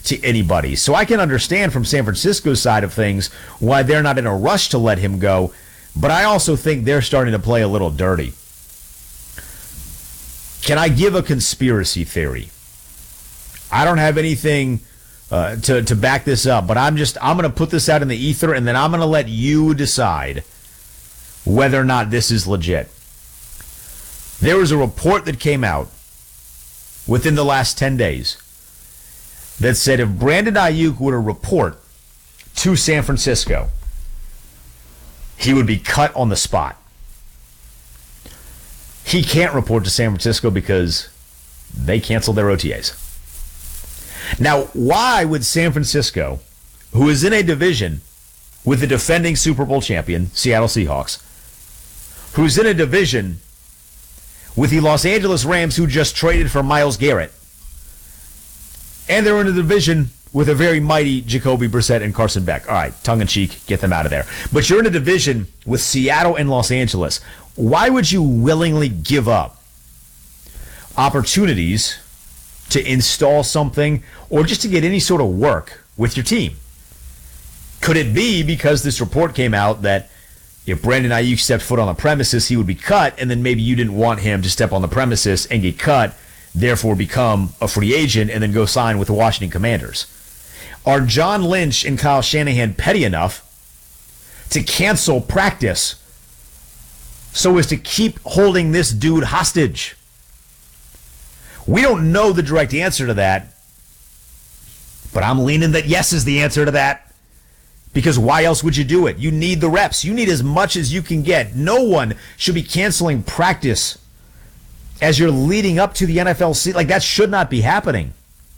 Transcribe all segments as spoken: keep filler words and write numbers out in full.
to anybody. So I can understand from San Francisco's side of things why they're not in a rush to let him go, but I also think they're starting to play a little dirty. Can I give a conspiracy theory? I don't have anything uh, to, to back this up, but I'm just, I'm going to put this out in the ether, and then I'm going to let you decide whether or not this is legit. There was a report that came out within the last ten days that said if Brandon Ayuk were to report to San Francisco, he would be cut on the spot. He can't report to San Francisco because they canceled their O T As. Now, why would San Francisco, who is in a division with the defending Super Bowl champion, Seattle Seahawks, who's in a division with the Los Angeles Rams, who just traded for Myles Garrett, and they're in a division with a very mighty Jacoby Brissett and Carson Beck. All right, tongue-in-cheek, get them out of there. But you're in a division with Seattle and Los Angeles. Why would you willingly give up opportunities to install something or just to get any sort of work with your team? Could it be because this report came out that if Brandon Ayuk stepped foot on the premises, he would be cut, and then maybe you didn't want him to step on the premises and get cut, therefore become a free agent and then go sign with the Washington Commanders? Are John Lynch and Kyle Shanahan petty enough to cancel practice so as to keep holding this dude hostage? We don't know the direct answer to that, but I'm leaning that yes is the answer to that. Because why else would you do it? You need the reps. You need as much as you can get. No one should be canceling practice as you're leading up to the N F L season. Like, that should not be happening.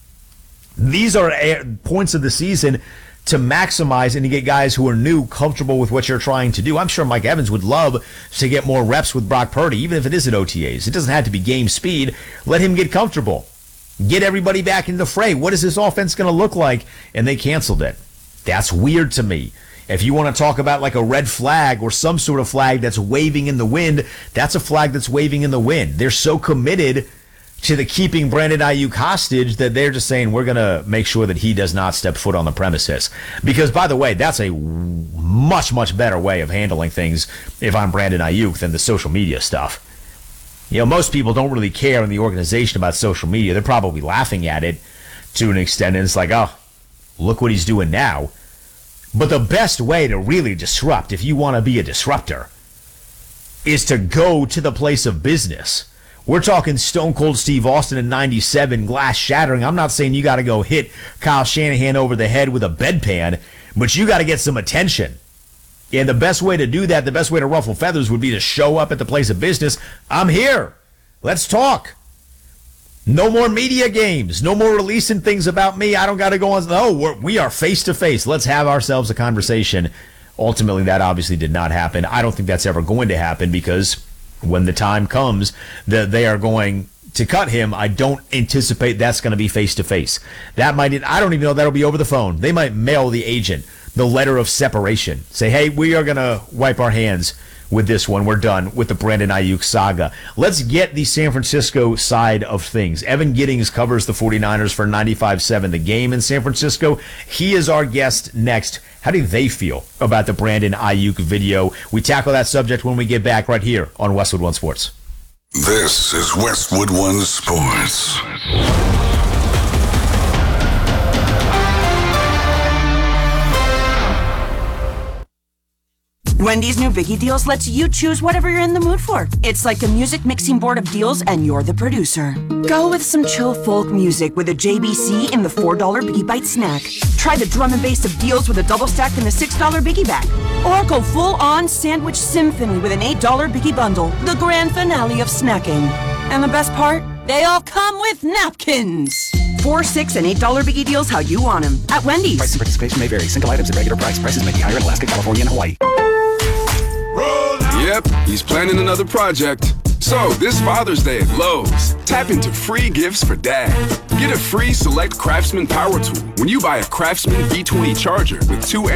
These are points of the season to maximize and to get guys who are new comfortable with what you're trying to do. I'm sure Mike Evans would love to get more reps with Brock Purdy, even if it is at O T As. It doesn't have to be game speed. Let him get comfortable. Get everybody back into the fray. What is this offense going to look like? And they canceled it. That's weird to me. If you want to talk about like a red flag or some sort of flag that's waving in the wind, that's a flag that's waving in the wind. They're so committed to the keeping Brandon Ayuk hostage that they're just saying we're going to make sure that he does not step foot on the premises. Because, by the way, that's a much, much better way of handling things if I'm Brandon Ayuk than the social media stuff. You know, most people don't really care in the organization about social media. They're probably laughing at it to an extent, and it's like, oh, look what he's doing now. But the best way to really disrupt, if you want to be a disruptor, is to go to the place of business. We're talking Stone Cold Steve Austin in ninety-seven, glass shattering. I'm not saying you got to go hit Kyle Shanahan over the head with a bedpan, but you got to get some attention. And the best way to do that, the best way to ruffle feathers would be to show up at the place of business. I'm here. Let's talk. No more media games. No more releasing things about me. I don't got to go on. No, we're, we are face to face. Let's have ourselves a conversation. Ultimately, that obviously did not happen. I don't think that's ever going to happen because when the time comes that they are going to cut him, I don't anticipate that's going to be face to face. That might, I don't even know if that'll be over the phone. They might mail the agent the letter of separation. Say, hey, we are going to wipe our hands with this one. We're done with the Brandon Ayuk saga. Let's get the San Francisco side of things. Evan Giddings covers the 49ers for ninety-five seven The Game in San Francisco. He is our guest next. How do they feel about the Brandon Ayuk video? We tackle that subject when we get back right here on Westwood One Sports. This is Westwood One Sports. Wendy's new Biggie Deals lets you choose whatever you're in the mood for. It's like a music mixing board of deals and you're the producer. Go with some chill folk music with a J B C in the four dollar Biggie Bite snack. Try the drum and bass of deals with a double stack in the six dollar Biggie Bag. Or go full-on sandwich symphony with an eight dollar Biggie Bundle. The grand finale of snacking. And the best part? They all come with napkins. Four, six, and eight dollar Biggie Deals how you want them at Wendy's. Price and participation may vary. Single items at regular price. Prices may be higher in Alaska, California, and Hawaii. Yep, he's planning another project. So, this Father's Day at Lowe's, tap into free gifts for Dad. Get a free Select Craftsman power tool when you buy a Craftsman V twenty charger with two